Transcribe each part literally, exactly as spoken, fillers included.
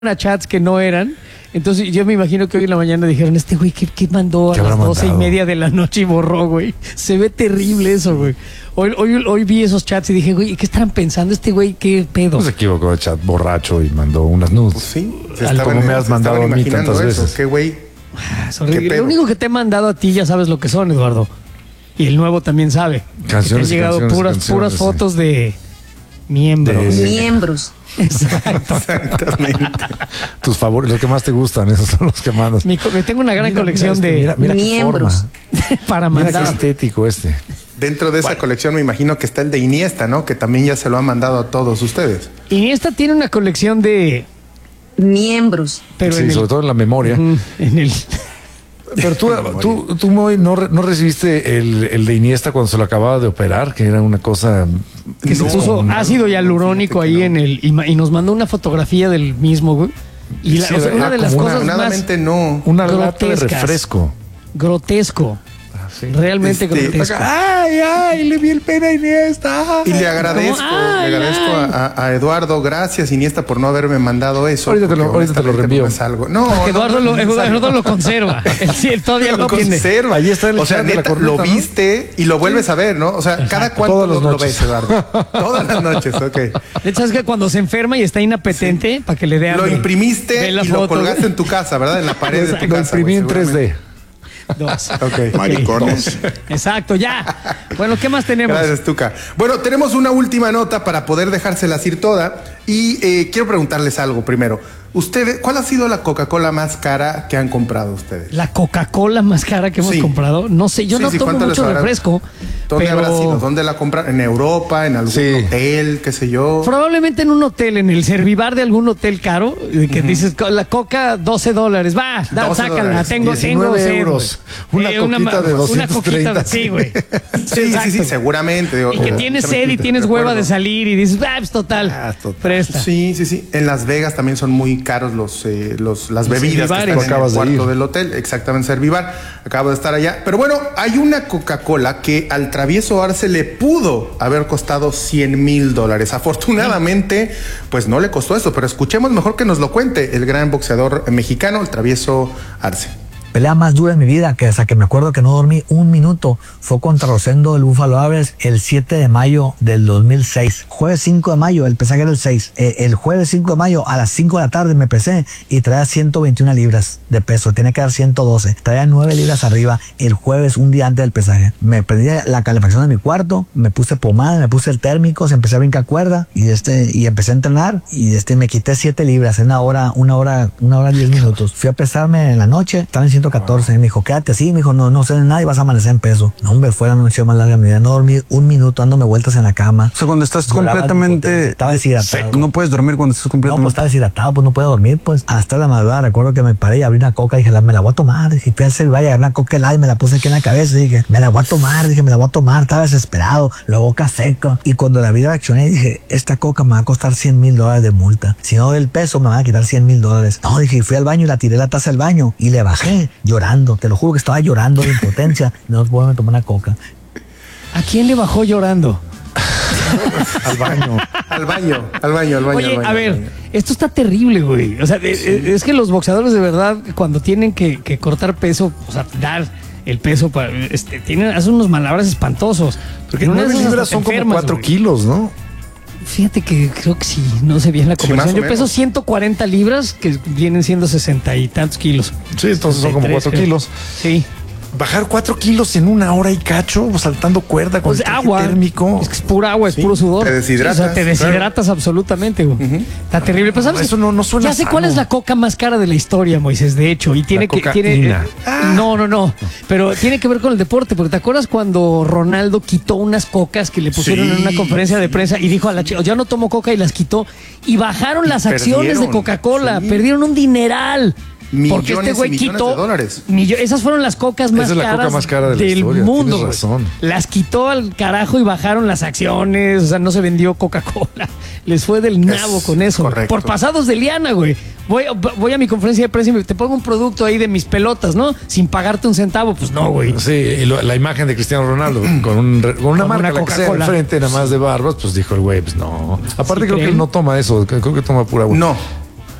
a chats que no eran. Entonces yo me imagino que hoy en la mañana dijeron, este güey, ¿qué, qué mandó a las doce y media de la noche y borró, güey? Se ve terrible eso, güey. Hoy, hoy, hoy vi esos chats y dije, güey, ¿qué estarán pensando este güey? ¿Qué pedo? No se equivocó de chat borracho y mandó unas nudes. Pues sí. Como me has mandado a mí tantas eso. veces. ¿Qué güey? Ah, es horrible. Lo único que te he mandado a ti ya sabes lo que son, Eduardo. Y el nuevo también sabe. Canciones, que te han llegado canciones, puras, canciones, puras sí. fotos de miembros. De- Miembros. Exacto. Exactamente. Tus favoritos, los que más te gustan, esos son los que mandas. Mi co- me tengo una gran Mira, colección mira este, de mira, mira qué miembros. forma. para Mira qué mandar. estético este. Dentro de esa colección me imagino que está el de Iniesta, ¿no? Que también ya se lo ha mandado a todos ustedes. Y esta tiene una colección de. Miembros. Pero Sí, en, sobre el, todo en la memoria. Mm, en el. Pero tú, tú, tú Moy, ¿no, re- no recibiste el, el de Iniesta cuando se lo acababa de operar? Que era una cosa... Que se No, puso no, ácido hialurónico fíjate ahí que no. en el. Y, ma- y nos mandó una fotografía del mismo, güey. Y la- Sí, o sea, era una de las como una- cosas más Afortunadamente no. Una lata de grotescas. refresco. grotesco. Sí. Realmente Este, grotesco. ¡Ay, ay! Le vi el pene a Iniesta. Y le agradezco, ¿Cómo? Ay, le agradezco ay. a, a- a Eduardo, gracias Iniesta por no haberme mandado eso. Ahorita te lo- porque ahorita te lo honestamente reenvío. no es algo. No, Porque no, Eduardo, no, lo, no es Eduardo algo. lo conserva. Él, sí, él todavía Lo lo tiene. conserva. Ahí está el O sea, chat de la neta, corneta, lo ¿no? viste y lo vuelves a ver, ¿no? O sea, cada cuánto Todas las lo, lo noches. ves, Eduardo. Todas las noches, ok. De hecho, ¿sabes que cuando se enferma y está inapetente, para que le dé Lo hambre, imprimiste ve la y lo foto, colgaste güey. en tu casa, ¿verdad? En la pared de tu Lo casa. imprimí güey, en tres D. seguramente. Dos. Ok. Maricones. Exacto, ya. Bueno, ¿qué más tenemos? Gracias, Tuca. Bueno, tenemos una última nota para poder dejárselas ir toda. Y eh, quiero preguntarles algo primero. Ustedes, ¿cuál ha sido la Coca-Cola más cara que han comprado ustedes? La Coca-Cola más cara que hemos Sí. comprado. No sé, yo Sí, no sí, tomo ¿cuánto les mucho habrá- refresco. ¿Dónde pero habrá sido? ¿Dónde la compraron? ¿En Europa? ¿En algún Sí. hotel? ¿Qué sé yo? Probablemente en un hotel, en el servivar de algún hotel caro, de que dices, co- la coca, doce dólares. Va, da, doce sácala. dólares. Tengo, tengo diecinueve sed, euros. güey. Una Eh, coquita ma- de Una doscientos coquita de, treinta, sí, güey. Sí, sí, sí, Exacto. seguramente. digo, Y que oh, tienes se me sed y quita, tienes de hueva acuerdo. de salir y dices, ah, pues total, Ah, total. presta. Sí, sí, sí. En Las Vegas también son muy caros los, eh, los las Los bebidas que Servivares. están Tú en acabas el de cuarto ir. del hotel. Exactamente, Servivar. Acabo de estar allá. Pero bueno, hay una Coca-Cola que al travieso Arce le pudo haber costado cien mil dólares. Afortunadamente, pues no le costó eso. Pero escuchemos mejor que nos lo cuente el gran boxeador mexicano, el travieso Arce. Pelea más dura en mi vida, que hasta que me acuerdo que no dormí un minuto, fue contra Rosendo del Buffalo Aves el siete de mayo del dos mil seis. Jueves cinco de mayo, el pesaje era el seis. Eh, el jueves cinco de mayo a las cinco de la tarde me pesé y traía ciento veintiuna libras de peso. Tenía que dar ciento doce. Traía nueve libras arriba el jueves, un día antes del pesaje. Me prendí la calefacción de mi cuarto, me puse pomada, me puse el térmico, se empecé a brincar cuerda y este y empecé a entrenar y este me quité siete libras en una hora, una hora, una hora diez minutos. Fui a pesarme en la noche, estaba en ciento catorce. Y me dijo, quédate así, me dijo, no, no sé de nada y vas a amanecer en peso. No, hombre, fue la noche más larga de mi vida. No dormí un minuto dándome vueltas en la cama. O sea, cuando estás Lloraba de completamente impotencia. Estaba deshidratado. no puedes dormir cuando estás No, pues completamente... estaba deshidratado, pues no puedo dormir, pues. Hasta la madrugada recuerdo que me paré y abrí una coca y dije, la- me la voy a tomar. Dije, fui al celular y agarré una coca helada y me la puse aquí en la cabeza. Y dije, me la voy a tomar, dije, me la voy a tomar. Estaba desesperado, la boca seca. Y cuando la vi reaccioné, dije, esta coca me va a costar cien mil dólares de multa. Si no doy el peso, me van a quitar cien mil dólares. No, dije, y fui al baño y la tiré la taza del baño y le bajé llorando. Te lo juro que estaba llorando de impotencia. No puedo tomar una coca. ¿A quién le bajó llorando? Al baño. Al baño, al baño, al baño. Oye, al baño, a al ver, baño. esto está terrible, güey. O sea, de- eh, es que los boxeadores de verdad, cuando tienen que, que cortar peso, o sea, dar el peso para, este, tienen, hacen unos malabras espantosos. Porque En una de nueve esas libras hasta son te como enfermas, cuatro güey. kilos, ¿no? Fíjate que creo que sí, no sé bien la Sí, conversión. más o Yo peso menos. ciento cuarenta libras, que vienen siendo sesenta y tantos kilos. Sí, entonces son como sesenta y tres, cuatro creo. kilos. Sí. Bajar cuatro kilos en una hora y cacho, saltando cuerda con Pues el traje agua. térmico. Es que es pura agua, es Sí, puro sudor. te deshidratas, Sí, o sea, te deshidratas absolutamente, güey. Está terrible. Pero ¿sabes Eso qué? no- no suena Ya sé cuál sano. es la coca más cara de la historia, Moisés, de hecho. Y tiene La que. Tiene, cocaína. eh, no, no, no. Pero tiene que ver con el deporte. Porque ¿te acuerdas cuando Ronaldo quitó unas cocas que le pusieron Sí. en una conferencia de prensa y dijo a la chica, ya no tomo coca y las quitó? Y bajaron las acciones de perdieron, Coca-Cola. sí. Perdieron un dineral. Porque Millones este güey y millones quitó. de dólares. millo- esas fueron las cocas más Esa es la coca caras más cara de la del historia, mundo. tienes güey. razón. Las quitó al carajo y bajaron las acciones. O sea, no se vendió Coca-Cola. Les fue del nabo Es con eso. correcto. Por pasados de liana, güey. Voy, voy a mi conferencia de prensa y me- te pongo un producto ahí de mis pelotas, ¿no? Sin pagarte un centavo. Pues no, güey. Sí, y lo- la imagen de Cristiano Ronaldo con, un re- con una Con marca una la que sea Coca-Cola. enfrente, nada más de barbas, pues dijo el güey, pues no. Aparte ¿Sí creo que creen? él no toma eso, creo que toma pura agua. No.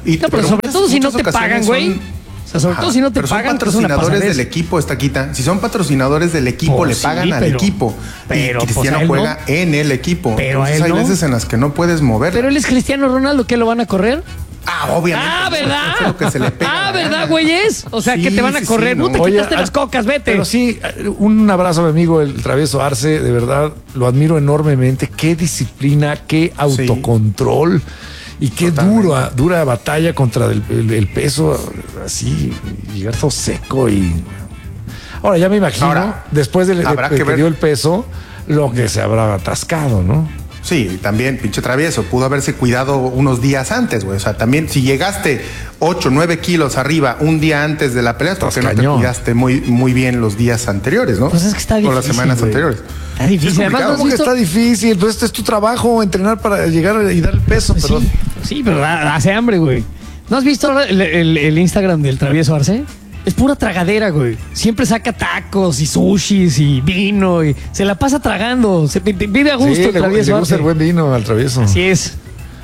Y, No, pero sobre muchas- todo si no muchas te pagan, ocasiones güey. son- O sea, sobre Ajá, todo si no te pero son pagan, que es una patrocinadores pasadez. del equipo, está quita. Si son patrocinadores del equipo, Pues le sí, pagan al pero- equipo. pero, y pues, Cristiano a él juega no. en el equipo. Pero a Entonces él hay no. veces en las que no puedes mover. Pero él es Cristiano Ronaldo, ¿qué lo van a correr? Ah, obviamente. Ah, Eso es ¿verdad? lo que se le pega Ah, la ¿verdad, gana. güeyes? O sea, Sí, que te van a sí, correr. sí, no, no. te Oye, quitaste al- las cocas, vete. Pero sí, un abrazo a mi amigo, el travieso Arce, de verdad, lo admiro enormemente. Qué disciplina, qué autocontrol y qué Totalmente. dura, dura batalla contra el, el- el peso, así, llegar todo seco y... Ahora, ya me imagino, Ahora, después de, de- habrá de que que ver. dio el peso, lo que se habrá atascado, ¿no? Sí, también, pinche travieso, pudo haberse cuidado unos días antes, güey. O sea, también si llegaste ocho, nueve kilos arriba un día antes de la pelea, es porque Estás no te cañón. cuidaste muy, muy bien los días anteriores, ¿no? Pues es que está O difícil, las semanas güey. anteriores. Está difícil. Es Además, ¿no has ¿Cómo que visto? está difícil? Pues este es tu trabajo, entrenar para llegar y dar el peso, Sí, pero... sí, pero da- hace hambre, güey. ¿No has visto ahora el, el- el Instagram del travieso Arce? Es pura tragadera, güey. Siempre saca tacos y sushis y vino y se la pasa tragando. Se vi- vive a gusto Sí, el le, travieso le gusta Arce. el buen vino al travieso. Así es.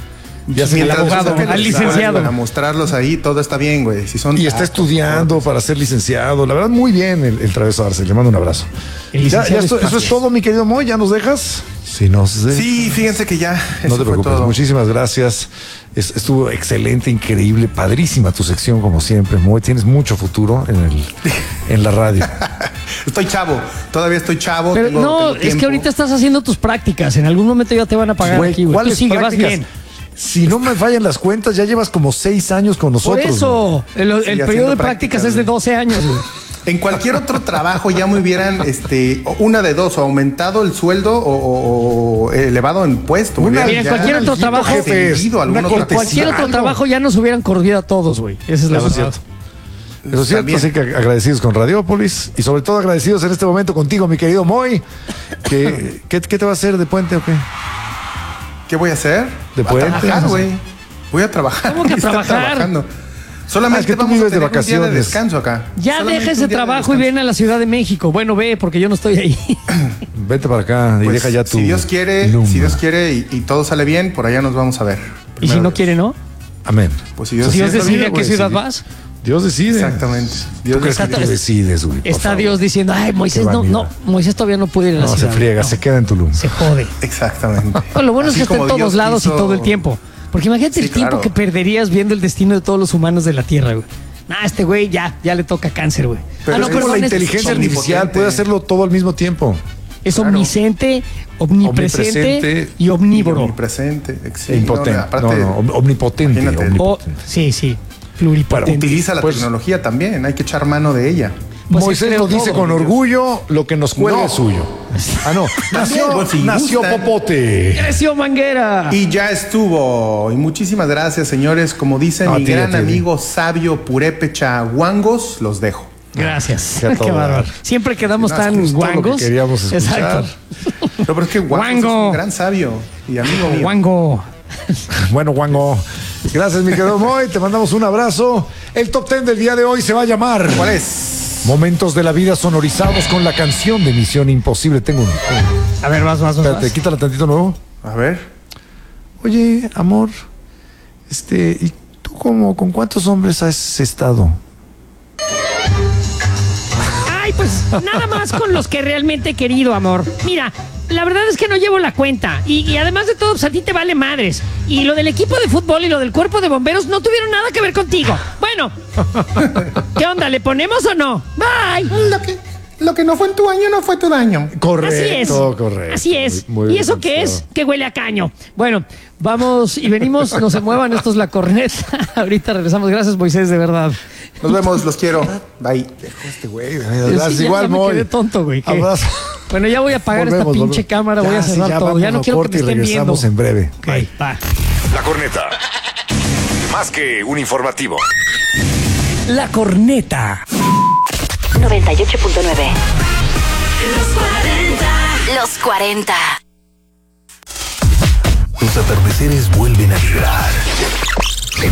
Ya se Mientras al abogado, saquen al los licenciado. Para mostrarlos ahí, todo está bien, güey. Si son Y está tacos, estudiando para ser licenciado. La verdad, muy bien el, el travieso Arce. Le mando un abrazo. El Ya, licenciado ya esto- es eso es fácil. todo, mi querido Moy. ¿Ya nos dejas? Sí, nos dejas. Sí, fíjense que ya. No eso te fue preocupes. todo. Muchísimas gracias. Es- estuvo excelente, increíble, padrísima tu sección, como siempre, Moy. Tienes mucho futuro en, el, en la radio. Estoy chavo, todavía estoy chavo. Pero tengo- no, tengo es tiempo. que ahorita estás haciendo tus prácticas. En algún momento ya te van a pagar Güey, aquí, güey. Tú ¿cuáles sigue, vas prácticas? bien. Si no me fallan las cuentas, ya llevas como seis años con Por nosotros. güey. eso, el, el haciendo periodo de prácticas, prácticas es de güey. doce años, güey. En cualquier otro trabajo ya me hubieran, este, una de dos, o aumentado el sueldo o, o- o elevado en puesto. Una- Hubieran Mira, en ya cualquier otro trabajo, ascendido, jefes, algún una otro- cortesía. Cualquier otro algo. trabajo ya nos hubieran corrido a todos, güey. Esa es la Eso es verdad. cierto. Eso es cierto, También. así que agradecidos con Radiópolis y sobre todo agradecidos en este momento contigo, mi querido Moy. Que, ¿qué, qué te va a hacer de puente o qué? ¿Qué voy a hacer? ¿De a puente? trabajar, güey. Voy a trabajar. ¿Cómo que a Voy estar trabajar? trabajando. Solamente Ah, es que tú vamos a vives de tener un día vacaciones. de descanso acá. Ya Solamente deja un ese día de trabajo y descanso. ven a la Ciudad de México. Bueno, ve, porque yo no estoy ahí. Vete para acá y Pues, deja ya tu. si Dios quiere, lumba. si Dios quiere y, y todo sale bien, por allá nos vamos a ver. Y si Primero no Dios. quiere, ¿no? Amén. Pues si Dios, Dios quiere, decide a qué güey, ciudad sí. vas. Dios decide. Exactamente. ¿Tú Dios crees que decide. tú decides, güey? por Está favor? Dios diciendo, ay, Moisés, Qué no, no, vanidad. Moisés todavía no puede ir a la No, se ciudad. friega, No, se queda en Tulum. se jode. Exactamente. No, lo bueno es Así que está en como todos Dios lados y quiso- todo el tiempo. Porque imagínate Sí, el tiempo claro. que perderías viendo el destino de todos los humanos de la Tierra, güey. Nah, este güey ya, ya le toca cáncer, güey. Pero Ah, no, es pero como la es- inteligencia es artificial omnipotente. puede hacerlo todo al mismo tiempo. Es Claro. omnisciente, omnipresente, Omnipresente y omnívoro. Omnipresente. ex- E impotente. no, aparte, No, no, om- omnipotente. imagínate. O, omnipotente. sí, sí, pluripotente. Utiliza la Pues- tecnología también, hay que echar mano de ella. Pues Moisés creo lo dice todo, con Dios. orgullo, lo que nos cuelga No. es suyo. Ah, no. Nació, pues, si nació gustan. Popote. ¡Creció Manguera! Y ya estuvo. Y muchísimas gracias, señores. Como dice No, a mi ti, a gran ti, a ti. amigo sabio Purépecha Guangos, los dejo. Gracias. Qué a Qué todo bárbaro. dar. Siempre quedamos No, tan es justo lo que guangos. queríamos escuchar. Exacto. No, pero es que Guangos es Guango. un gran sabio y amigo mío. Guango. Bueno, Wango. Gracias, mi querido Moy. Te mandamos un abrazo. El top ten del día de hoy se va a llamar ¿Cuál es? Momentos de la vida sonorizados con la canción de Misión Imposible. Tengo un. A ver, vas, vas, vas. Espérate, quítala tantito nuevo. A ver. Oye, amor, este, ¿y tú cómo, con cuántos hombres has estado? Ay, pues nada más con los que realmente he querido, amor. Mira, la verdad es que no llevo la cuenta. Y, y además de todo, pues a ti te vale madres. Y lo del equipo de fútbol y lo del cuerpo de bomberos no tuvieron nada que ver contigo. Bueno, ¿qué onda? ¿Le ponemos o no? Bye. Lo que, lo que no fue en tu año no fue tu daño. Correcto, Así es. correcto. Así es. Muy- muy ¿Y bien eso qué es? contestado. Que huele a caño. Bueno, vamos y venimos, no se muevan, esto es La Corneta. Ahorita regresamos. Gracias, Moisés, de verdad. Nos vemos, los quiero. Bye. Este güey, Sí, gracias, ya- igual, ya me Moy. quedé tonto, güey. ¿Qué? Abrazo. Bueno, ya voy a apagar esta Volvemos, pinche volvemos. cámara, voy Ya, a sí, cerrar ya todo. Ya no vámonos, quiero que corte me y estén viendo. regresamos en breve. Ok, va. La Corneta. Más que un informativo. La Corneta. noventa y ocho punto nueve. Los cuarenta. Los atardeceres vuelven a vibrar.